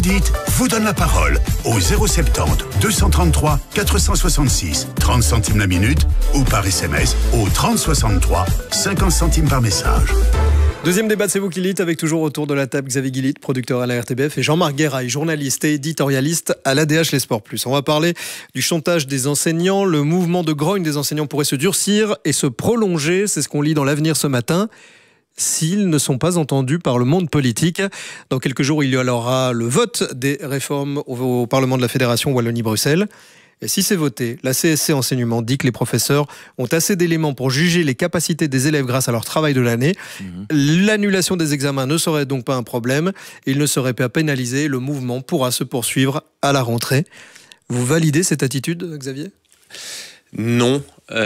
dites vous donne la parole au 070 233 466, 30 centimes la minute, ou par SMS au 3063, 50 centimes par message. Deuxième débat de C'est vous qui dites, avec toujours autour de la table Xavier Guillit, producteur à la RTBF, et Jean-Marc Guéraille, journaliste et éditorialiste à l'ADH Les Sports Plus. On va parler du chantage des enseignants. Le mouvement de grogne des enseignants pourrait se durcir et se prolonger. C'est ce qu'on lit dans l'Avenir ce matin, s'ils ne sont pas entendus par le monde politique. Dans quelques jours, il y aura le vote des réformes au Parlement de la Fédération Wallonie-Bruxelles. Et si c'est voté, la CSC Enseignement dit que les professeurs ont assez d'éléments pour juger les capacités des élèves grâce à leur travail de l'année. L'annulation des examens ne serait donc pas un problème. Il ne serait pas pénalisé. Le mouvement pourra se poursuivre à la rentrée. Vous validez cette attitude, Xavier ? Non.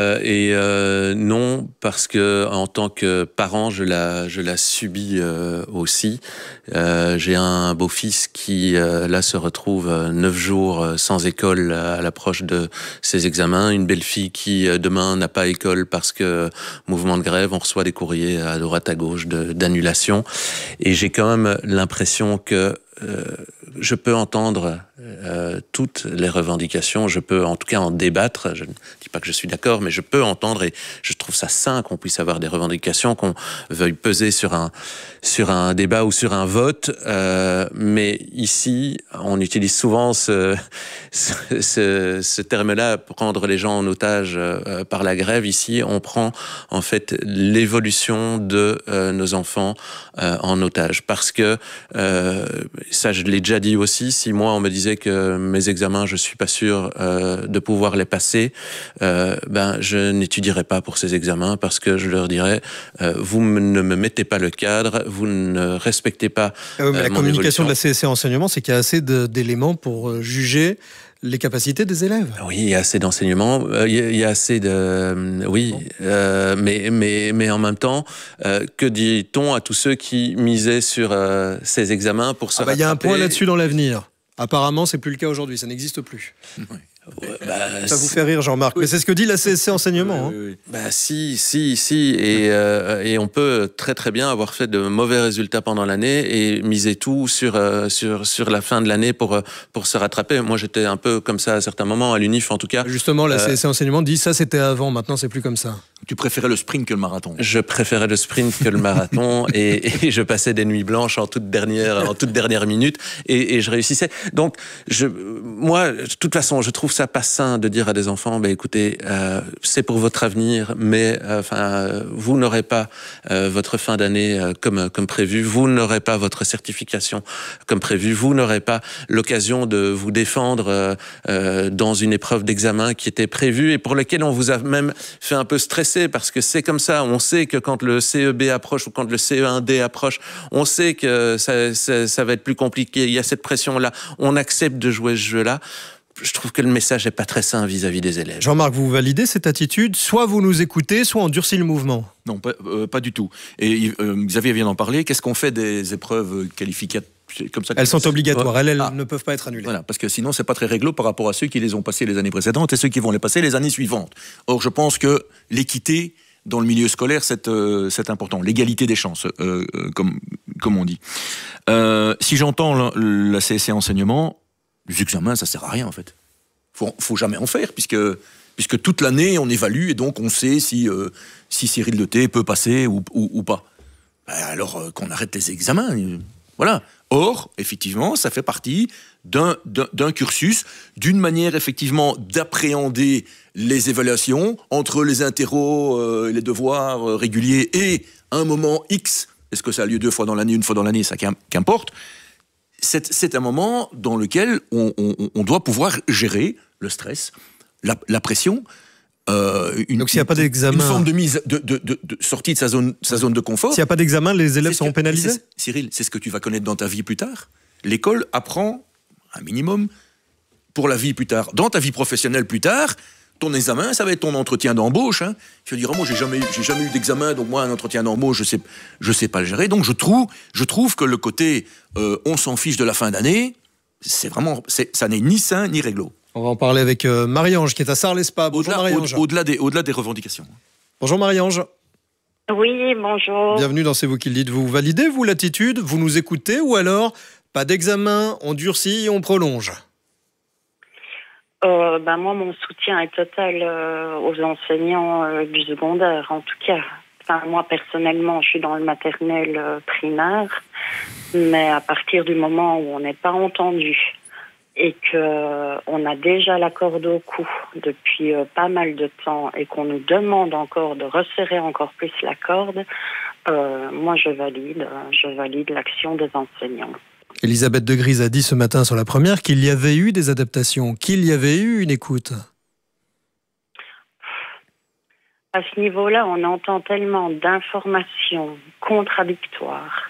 Non, parce que en tant que parent, je la subis aussi. J'ai un beau-fils qui là se retrouve 9 jours sans école à l'approche de ses examens. Une belle-fille qui demain n'a pas école parce que mouvement de grève, on reçoit des courriers à droite à gauche d'annulation. Et j'ai quand même l'impression que je peux entendre toutes les revendications, je peux en tout cas en débattre, je ne dis pas que je suis d'accord, mais je peux entendre, et je trouve ça sain qu'on puisse avoir des revendications, qu'on veuille peser sur un débat ou sur un vote, mais ici, on utilise souvent ce terme-là, prendre les gens en otage par la grève. Ici, on prend en fait l'évolution de nos enfants en otage, parce que ça, je l'ai déjà dit aussi, si moi on me disait que mes examens, je suis pas sûr de pouvoir les passer, je n'étudierai pas pour ces examens, parce que je leur dirais vous ne me mettez pas le cadre, vous ne respectez pas la mon communication évolution. de la CSC Enseignement, c'est qu'il y a assez d'éléments pour juger les capacités des élèves. Oui, il y a assez d'enseignements, il y a assez de... oui, mais en même temps, que dit-on à tous ceux qui misaient sur ces examens pour se rattraper ? Il y a un point là-dessus dans l'avenir. Apparemment, c'est plus le cas aujourd'hui, ça n'existe plus. Oui. Ça vous fait rire, Jean-Marc, mais c'est ce que dit la CSC Enseignement. Oui. Si, et on peut très très bien avoir fait de mauvais résultats pendant l'année et miser tout sur la fin de l'année pour se rattraper. Moi, j'étais un peu comme ça à certains moments, à l'UNIF en tout cas. Justement, la CSC Enseignement dit ça, c'était avant, maintenant c'est plus comme ça. Tu préférais le sprint que le marathon ? Je préférais le sprint que le marathon et je passais des nuits blanches en toute dernière minute et je réussissais. Donc, moi, de toute façon, je trouve ça pas sain de dire à des enfants, écoutez, c'est pour votre avenir, mais vous n'aurez pas votre fin d'année comme prévu, vous n'aurez pas votre certification comme prévu, vous n'aurez pas l'occasion de vous défendre dans une épreuve d'examen qui était prévue et pour laquelle on vous a même fait un peu stresser, parce que c'est comme ça, on sait que quand le CEB approche ou quand le CE1D approche, on sait que ça va être plus compliqué, il y a cette pression-là, on accepte de jouer ce jeu-là. Je trouve que le message n'est pas très sain vis-à-vis des élèves. Jean-Marc, vous validez cette attitude ? Soit vous nous écoutez, soit on durcit le mouvement. Non, pas du tout. Et Xavier vient d'en parler. Qu'est-ce qu'on fait des épreuves qualificatives comme ça? Elles sont obligatoires, elles ne peuvent pas être annulées. Voilà, parce que sinon, c'est pas très réglo par rapport à ceux qui les ont passées les années précédentes et ceux qui vont les passer les années suivantes. Or, je pense que l'équité dans le milieu scolaire, c'est important. L'égalité des chances, comme on dit. Si j'entends la CSC Enseignement, les examens, ça sert à rien en fait. Faut jamais en faire puisque toute l'année on évalue et donc on sait si Cyril de T peut passer ou pas. Alors qu'on arrête les examens, voilà. Or, effectivement, ça fait partie d'un cursus, d'une manière effectivement d'appréhender les évaluations entre les interros, les devoirs réguliers et un moment X. Est-ce que ça a lieu 2 fois dans l'année, 1 fois dans l'année, ça qu'importe. C'est un moment dans lequel on doit pouvoir gérer le stress, la pression, donc s'il n'y a pas d'examen, une forme de mise de sortie de sa zone de confort. S'il n'y a pas d'examen, les élèves seront pénalisés. Cyril, c'est ce que tu vas connaître dans ta vie plus tard. L'école apprend un minimum pour la vie plus tard. Dans ta vie professionnelle plus tard, ton examen, ça va être ton entretien d'embauche. Tu vas dire, moi, j'ai jamais eu d'examen, donc moi, un entretien d'embauche, je sais pas le gérer. Donc, je trouve que le côté, on s'en fiche de la fin d'année, ça n'est ni sain ni réglo. On va en parler avec Marie-Ange, qui est à Sarles-Spa. Bonjour Marie-Ange. Au-delà des revendications. Bonjour Marie-Ange. Oui, bonjour. Bienvenue dans C'est vous qui le dites. Vous validez, vous, l'attitude ? Vous nous écoutez ou alors pas d'examen, on durcit et on prolonge. Moi, mon soutien est total aux enseignants du secondaire, en tout cas. Enfin, moi, personnellement, je suis dans le maternel primaire, mais à partir du moment où on n'est pas entendu et qu'on a déjà la corde au cou depuis pas mal de temps et qu'on nous demande encore de resserrer encore plus la corde, moi, je valide l'action des enseignants. Elisabeth de Grise a dit ce matin sur la première qu'il y avait eu des adaptations, qu'il y avait eu une écoute. À ce niveau-là, on entend tellement d'informations contradictoires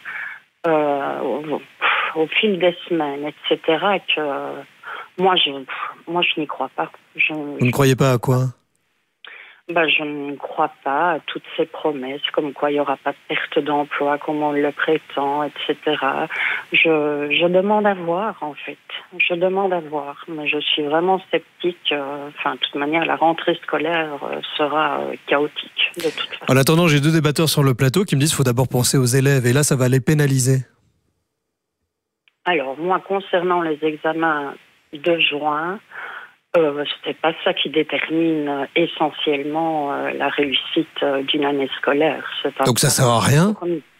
au fil des semaines, etc., que moi, je n'y crois pas. Vous ne croyez pas à quoi ? Je ne crois pas à toutes ces promesses, comme quoi il n'y aura pas de perte d'emploi, comme on le prétend, etc. Je demande à voir, en fait. Je demande à voir, mais je suis vraiment sceptique. De toute manière, la rentrée scolaire sera chaotique, de toute façon. En attendant, j'ai 2 débatteurs sur le plateau qui me disent qu'il faut d'abord penser aux élèves, et là, ça va les pénaliser. Alors, moi, concernant les examens de juin, c'est pas ça qui détermine essentiellement la réussite d'une année scolaire. Donc ça sert à rien ?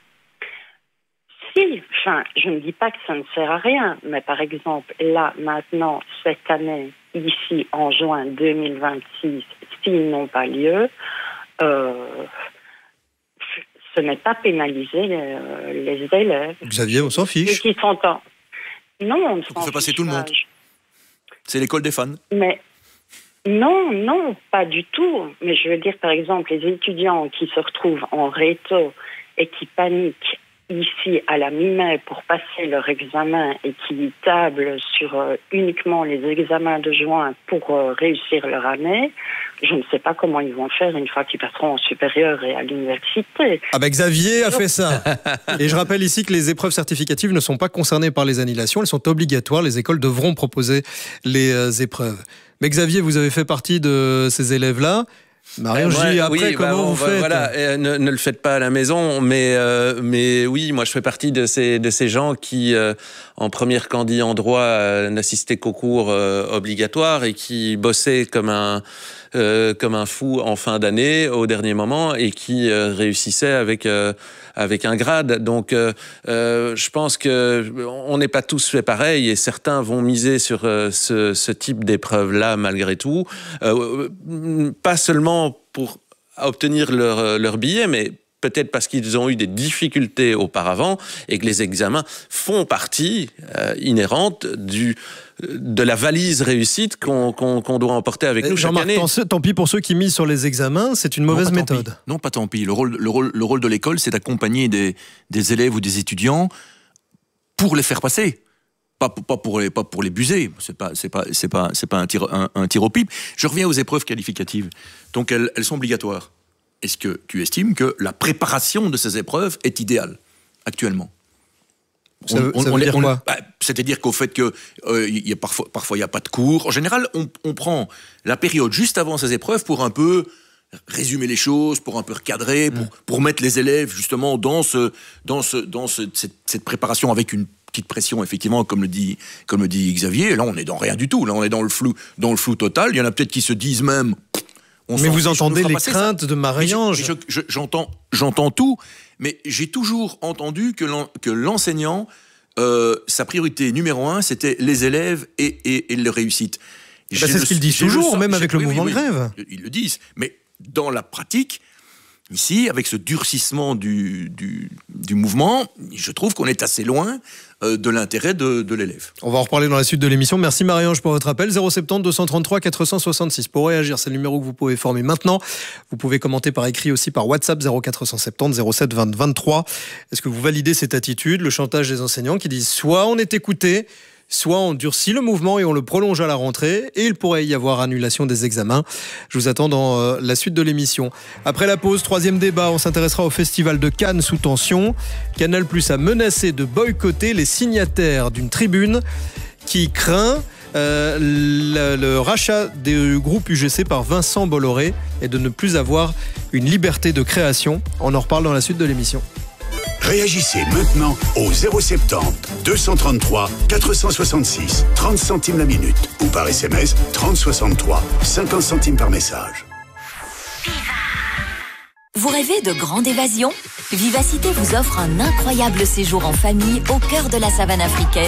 Si, je ne dis pas que ça ne sert à rien, mais par exemple, là, maintenant, cette année, ici, en juin 2026, s'ils n'ont pas lieu, ce n'est pas pénaliser les élèves. Xavier, on s'en fiche. Qui sont Non, on ne s'en fiche. On fait passer tout le monde. C'est l'école des fans. Mais non, pas du tout. Mais je veux dire, par exemple, les étudiants qui se retrouvent en réto et qui paniquent ici à la mi-mai pour passer leur examen et qui tablent sur uniquement les examens de juin pour réussir leur année, je ne sais pas comment ils vont faire une fois qu'ils passeront en supérieur et à l'université. Xavier a fait ça. Et je rappelle ici que les épreuves certificatives ne sont pas concernées par les annulations, elles sont obligatoires, les écoles devront proposer les épreuves. Mais Xavier, vous avez fait partie de ces élèves-là. Marion, je dis après, comment vous faites ? Voilà, ne le faites pas à la maison, mais oui, moi je fais partie de ces gens qui, en première candie en droit, n'assistaient qu'aux cours obligatoires et qui bossaient comme un fou en fin d'année, au dernier moment, et qui réussissaient avec un grade. Donc, je pense qu'on n'est pas tous fait pareil, et certains vont miser sur ce type d'épreuve-là, malgré tout. Pas seulement pour obtenir leur billet, mais peut-être parce qu'ils ont eu des difficultés auparavant et que les examens font partie inhérente de la valise réussite qu'on doit emporter avec nous chaque année. Tant pis pour ceux qui misent sur les examens, c'est une mauvaise méthode. Non, pas tant pis. Le rôle de l'école, c'est d'accompagner des élèves ou des étudiants pour les faire passer. Pas pour les buser. C'est pas un tir au pipe. Je reviens aux épreuves qualificatives. Donc elles sont obligatoires. Est-ce que tu estimes que la préparation de ces épreuves est idéale actuellement ? Ça veut dire quoi ? C'est-à-dire qu'au fait que parfois il n'y a pas de cours. En général, on prend la période juste avant ces épreuves pour un peu résumer les choses, pour un peu recadrer, pour mettre les élèves justement dans cette préparation avec une petite pression, effectivement, comme le dit Xavier. Et là, on est dans rien du tout. Là, on est dans le flou total. Il y en a peut-être qui se disent même. Mais vous entendez les craintes de Marie-Ange. J'entends tout, mais j'ai toujours entendu que l'enseignant, sa priorité numéro 1, c'était les élèves et leur réussite. C'est ce qu'ils disent toujours, même avec le mouvement de grève. Ils le disent, mais dans la pratique, ici, avec ce durcissement du mouvement, je trouve qu'on est assez loin de l'intérêt de l'élève. On va en reparler dans la suite de l'émission. Merci Marie-Ange pour votre appel. 070 233 466. Pour réagir, c'est le numéro que vous pouvez former maintenant. Vous pouvez commenter par écrit aussi par WhatsApp 0470 07 20 23. Est-ce que vous validez cette attitude, le chantage des enseignants qui disent soit on est écouté, soit on durcit le mouvement et on le prolonge à la rentrée, et il pourrait y avoir annulation des examens. Je vous attends dans la suite de l'émission. Après la pause, 3e débat, on s'intéressera au Festival de Cannes sous tension. Canal+ a menacé de boycotter les signataires d'une tribune qui craint le rachat du groupe UGC par Vincent Bolloré et de ne plus avoir une liberté de création. On en reparle dans la suite de l'émission. Réagissez maintenant au 070 233 466, 30 centimes la minute, ou par SMS 3063, 50 centimes par message. Vous rêvez de grande évasion ? Vivacité vous offre un incroyable séjour en famille au cœur de la savane africaine.